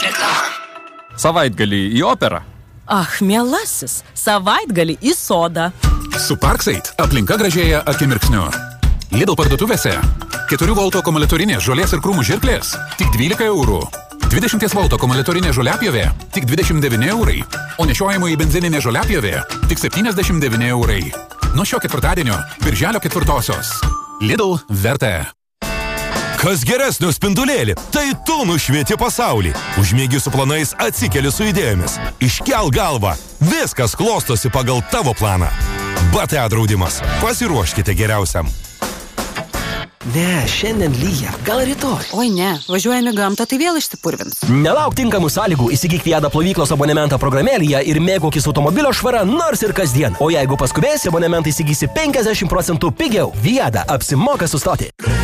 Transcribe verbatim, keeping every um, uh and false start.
Savaitgalį į operą. Ach, mielasis, savaitgalį į sodą. Su Parkside aplinka gražėja akimirksniu. Lidl parduotuvėse keturių voltų akumuliatorinės žolės ir krūmų žirklės tik dvylika eurų. dvidešimt voltų akumuliatorinė žoliapjovė tik dvidešimt devyni eurai. O nešiojimo į benzininę žoliapjovę tik septyniasdešimt devyni eurai. Nuo šio ketvirtadienio, birželio ketvirtosios. Lidl vertė. Kas geresnio spindulėlį, tai tu nušvieti pasaulį. Užmiegi su planais, atsikeli su idėjomis. Iškel galvą, viskas klostosi pagal tavo planą. B T A draudimas. Pasiruoškite geriausiam. Ne, šiandien lyja, gal rytoj. Oi ne, važiuojame gamtą, tai vėl išsipurvins. Nelauk tinkamų sąlygų, įsigyk Viada plovyklos abonementą programėlėje ir mėgaukis automobilio švara nors ir kasdien. O jeigu paskubėsi, abonementą įsigysi penkiasdešimt procentų pigiau. Viada apsimoka sustoti.